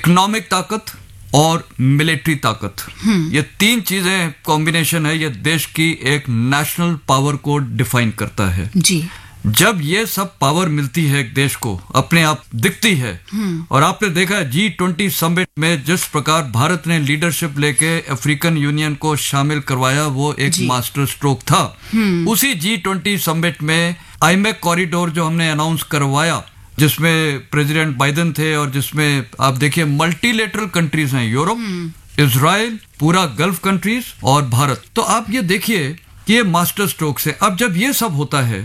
Economic ताकत और military ताकत, ये तीन चीजें कॉम्बिनेशन है, ये देश की एक नेशनल पावर को डिफाइन करता है जी। जब ये सब पावर मिलती है एक देश को, अपने आप दिखती है। और आपने देखा G20 समिट में जिस प्रकार भारत ने लीडरशिप लेके अफ्रीकन यूनियन को शामिल करवाया, वो एक मास्टर स्ट्रोक था। उसी G20 समिट में आईमेक कॉरिडोर जो हमने अनाउंस करवाया, जिसमें प्रेसिडेंट बाइडेन थे और जिसमें आप देखिए मल्टीलेटरल कंट्रीज हैं, यूरोप, इजराइल, पूरा गल्फ कंट्रीज और भारत। तो आप ये देखिए कि ये मास्टर स्ट्रोक से अब जब ये सब होता है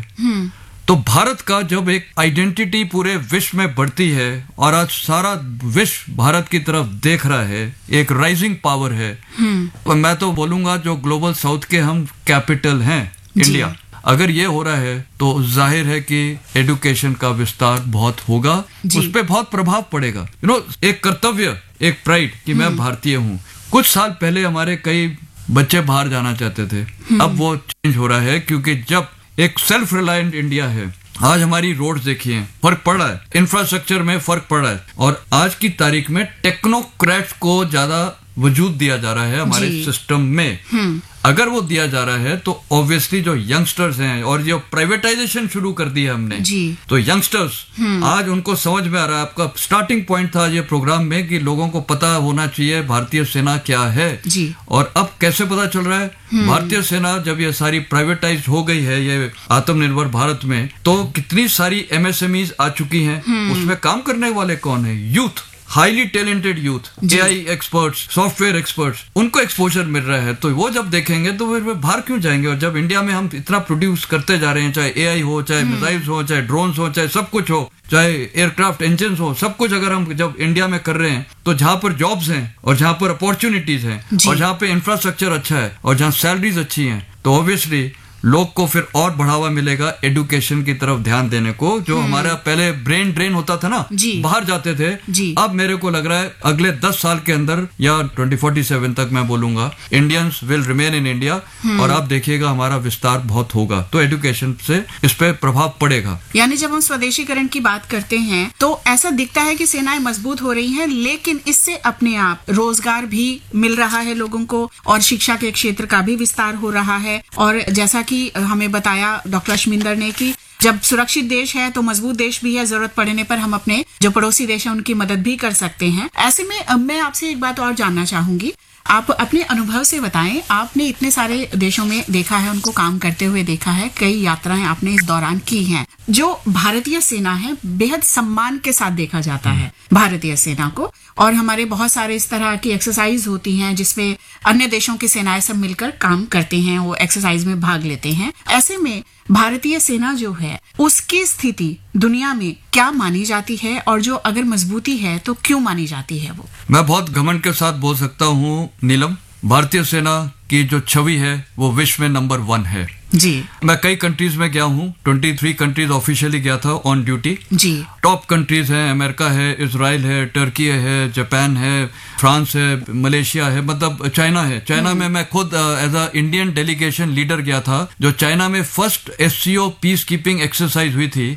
तो भारत का जब एक आइडेंटिटी पूरे विश्व में बढ़ती है और आज सारा विश्व भारत की तरफ देख रहा है, एक राइजिंग पावर है। और मैं तो बोलूंगा जो ग्लोबल साउथ के हम कैपिटल हैं इंडिया, अगर ये हो रहा है तो जाहिर है कि एजुकेशन का विस्तार बहुत होगा, उस पर बहुत प्रभाव पड़ेगा। एक कर्तव्य, एक प्राइड कि मैं भारतीय हूँ। कुछ साल पहले हमारे कई बच्चे बाहर जाना चाहते थे, अब वो चेंज हो रहा है क्योंकि जब एक सेल्फ रिलायंट इंडिया है, आज हमारी रोड्स देखिए, फर्क पड़ रहा है, इंफ्रास्ट्रक्चर में फर्क पड़ रहा है और आज की तारीख में टेक्नोक्रेट्स को ज्यादा वजूद दिया जा रहा है हमारे सिस्टम में। अगर वो दिया जा रहा है तो ऑब्वियसली जो यंगस्टर्स हैं और जो प्राइवेटाइजेशन शुरू कर दी है हमने, तो यंगस्टर्स आज उनको समझ में आ रहा है। आपका स्टार्टिंग पॉइंट था ये प्रोग्राम में कि लोगों को पता होना चाहिए भारतीय सेना क्या है, और अब कैसे पता चल रहा है भारतीय सेना जब ये सारी प्राइवेटाइज हो गई है, ये आत्मनिर्भर भारत में, तो कितनी सारी MSMEs आ चुकी हैं। उसमें काम करने वाले कौन है? Youth, highly talented youth, AI experts, software experts, उनको एक्सपोजर मिल रहा है। तो वो जब देखेंगे तो फिर बाहर क्यों जाएंगे? और जब इंडिया में हम इतना प्रोड्यूस करते जा रहे हैं, चाहे AI हो, चाहे मिसाइल्स हो, चाहे ड्रोन्स हो, चाहे सब कुछ हो, चाहे एयरक्राफ्ट इंजन हो, सब कुछ अगर हम जब इंडिया में कर रहे हैं, तो जहां पर जॉब्स हैं और जहां पर अपॉर्चुनिटीज हैं और जहां पे इंफ्रास्ट्रक्चर अच्छा है और जहां सैलरीज अच्छी हैं, तो ऑब्वियसली लोग को फिर और बढ़ावा मिलेगा एजुकेशन की तरफ ध्यान देने को। जो हमारा पहले ब्रेन ड्रेन होता था ना, बाहर जाते थे, अब मेरे को लग रहा है अगले 10 साल के अंदर या 2047 तक मैं बोलूंगा Indians will remain in India, और आप देखिएगा हमारा विस्तार बहुत होगा। तो एजुकेशन से इस पे प्रभाव पड़ेगा। यानी जब हम स्वदेशीकरण की बात करते हैं तो ऐसा दिखता है कि सेनाएं मजबूत हो रही हैं, लेकिन इससे अपने आप रोजगार भी मिल रहा है लोगों को और शिक्षा के क्षेत्र का भी विस्तार हो रहा है। और जैसा कि हमें बताया डॉक्टर अश्विंदर ने कि जब सुरक्षित देश है तो मजबूत देश भी है, जरूरत पड़ने पर हम अपने जो पड़ोसी देश है उनकी मदद भी कर सकते हैं। ऐसे में मैं आपसे एक बात और जानना चाहूंगी, आप अपने अनुभव से बताएं, आपने इतने सारे देशों में देखा है, उनको काम करते हुए देखा है, कई यात्राएं आपने इस दौरान की हैं। जो भारतीय सेना है बेहद सम्मान के साथ देखा जाता है भारतीय सेना को, और हमारे बहुत सारे इस तरह की एक्सरसाइज होती हैं जिसमें अन्य देशों की सेनाएं सब मिलकर काम करते हैं, वो एक्सरसाइज में भाग लेते हैं। ऐसे में भारतीय सेना जो है उसकी स्थिति दुनिया में क्या मानी जाती है, और जो अगर मजबूती है तो क्यों मानी जाती है? वो मैं बहुत घमंड के साथ बोल सकता हूँ नीलम, भारतीय सेना की जो छवि है वो विश्व में नंबर 1 है जी। मैं कई कंट्रीज में गया हूँ, 23 कंट्रीज ऑफिशियली गया था on duty ji. Top countries हैं, अमेरिका है, इजराइल है, टर्की है, जापान है, फ्रांस है, मलेशिया है, मतलब चाइना है। चाइना में मैं खुद as a Indian delegation leader गया था, जो चाइना में first SCO peace keeping exercise हुई थी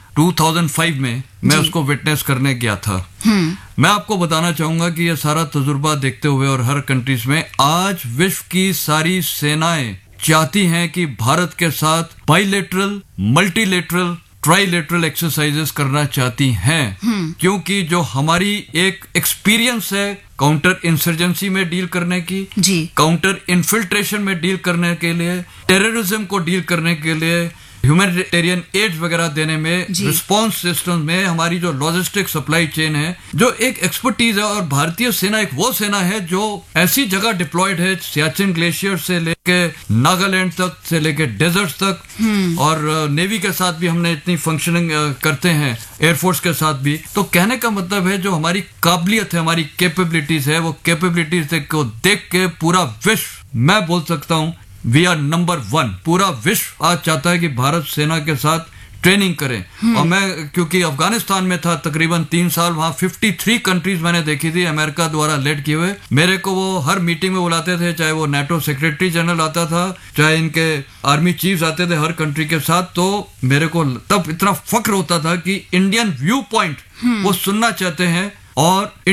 2005 में, मैं उसको विटनेस करने गया था। मैं आपको बताना चाहूंगा कि ये सारा तजुर्बा देखते हुए और हर कंट्रीज में आज विश्व की सारी सेनाएं चाहती हैं कि भारत के साथ बाइलेटरल, मल्टीलेटरल, ट्राइलेटरल एक्सरसाइजेस करना चाहती हैं, क्योंकि जो हमारी एक एक्सपीरियंस है काउंटर इंसर्जेंसी में डील करने की, काउंटर इन्फिल्ट्रेशन में डील करने के लिए, टेररिज्म को डील करने के लिए, ह्यूमैनिटेरियन एड वगैरह देने में, रिस्पांस सिस्टम में हमारी जो लॉजिस्टिक सप्लाई चेन है, जो एक एक्सपर्टीज है। और भारतीय सेना एक वो सेना है जो ऐसी जगह डिप्लॉयड है, सियाचिन ग्लेशियर से लेके नागालैंड तक से लेके डेजर्ट तक, और नेवी के साथ भी हमने इतनी फंक्शनिंग करते हैं, एयरफोर्स के साथ भी। तो कहने का मतलब है जो हमारी काबिलियत है, हमारी कैपेबिलिटीज है, वो कैपेबिलिटीज को देख के पूरा विश्व, मैं बोल सकता हूँ वी आर नंबर 1। पूरा विश्व आज चाहता है कि भारत सेना के साथ ट्रेनिंग करें। और मैं क्योंकि अफगानिस्तान में था तकरीबन 3 साल, वहां 53 कंट्रीज मैंने देखी थी अमेरिका द्वारा लेड किए हुए। मेरे को वो हर मीटिंग में बुलाते थे, चाहे वो NATO सेक्रेटरी जनरल आता था, चाहे इनके आर्मी चीफ्स आते थे हर कंट्री के साथ। तो मेरे को तब इतना फक्र होता था कि इंडियन व्यू पॉइंट वो सुनना चाहते हैं और